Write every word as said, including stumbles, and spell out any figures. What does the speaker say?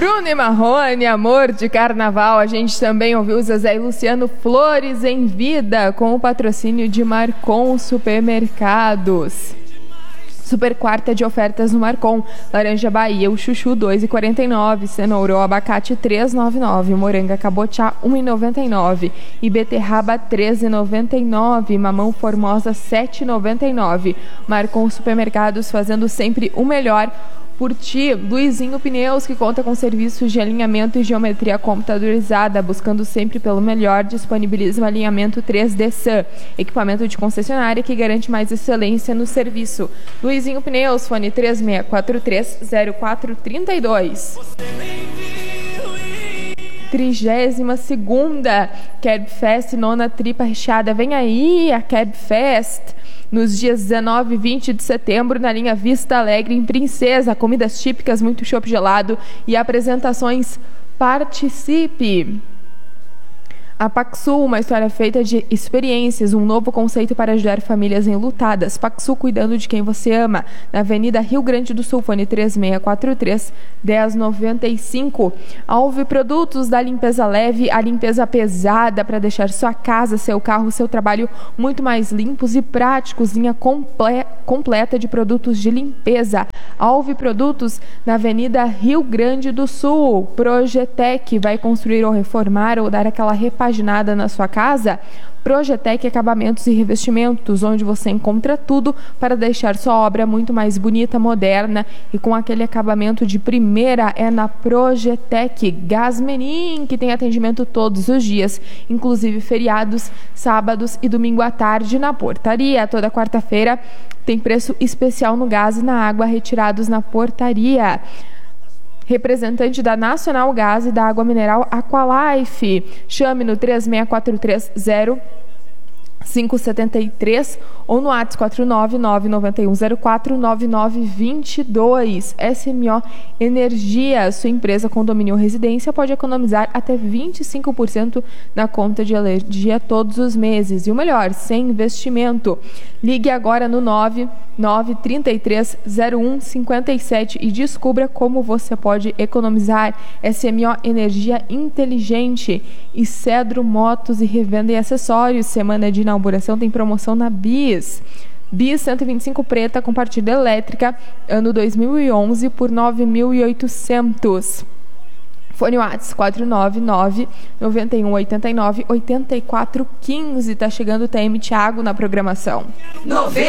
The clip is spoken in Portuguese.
Bruno e Marrone, Amor de Carnaval. A gente também ouviu Zezé e Luciano, Flores em Vida, com o patrocínio de Marcon Supermercados. Super quarta de ofertas no Marcon. Laranja Bahia, o chuchu dois reais e quarenta e nove centavos, cenoura ou abacate três reais e noventa e nove centavos, moranga cabotiá um real e noventa e nove centavos e beterraba três reais e noventa e nove centavos, mamão formosa sete reais e noventa e nove centavos. Marcon Supermercados, fazendo sempre o melhor por ti. Luizinho Pneus, que conta com serviços de alinhamento e geometria computadorizada, buscando sempre pelo melhor, disponibiliza um alinhamento três D S A M, equipamento de concessionária que garante mais excelência no serviço. Luizinho Pneus, fone três seis quatro três zero quatro três dois. trigésima segunda Keb Fest, nona tripa recheada. Vem aí a Keb Fest nos dias dezenove e vinte de setembro, na linha Vista Alegre, em Princesa. Comidas típicas, muito chopp gelado e apresentações. Participe! A Paxul, uma história feita de experiências, um novo conceito para ajudar famílias enlutadas. Paxul, cuidando de quem você ama. Na Avenida Rio Grande do Sul, fone três seis quatro três dez noventa e cinco. Alve Produtos, da limpeza leve à limpeza pesada, para deixar sua casa, seu carro, seu trabalho muito mais limpos e práticos. Linha comple- completa de produtos de limpeza. Alve Produtos, na Avenida Rio Grande do Sul. Projetec, vai construir ou reformar ou dar aquela repaginada na sua casa? Projetec Acabamentos e Revestimentos, onde você encontra tudo para deixar sua obra muito mais bonita, moderna e com aquele acabamento de primeira. É na Projetec. Gasmerim, que tem atendimento todos os dias, inclusive feriados, sábados e domingo à tarde na portaria. Toda quarta-feira tem preço especial no gás e na água, retirados na portaria. Representante da Nacional Gás e da Água Mineral Aqualife. Chame no três seis quatro três zero cinco sete três ou no WhatsApp quatro nove nove nove um zero quatro nove nove dois dois. S M O Energia, sua empresa condomínio ou residência pode economizar até vinte e cinco por cento na conta de energia todos os meses. E o melhor, sem investimento. Ligue agora no nove nove três três zero um cinco sete e descubra como você pode economizar. S M O Energia Inteligente. E Cedro Motos e Revenda e Acessórios. Semana de inauguração tem promoção na Bis. Bis cento e vinte e cinco preta com partida elétrica, ano dois mil e onze, por nove mil e oitocentos. Fone WhatsApp quatro nove nove nove um oito nove oito quatro um cinco. Tá chegando o T M Thiago na programação. noventa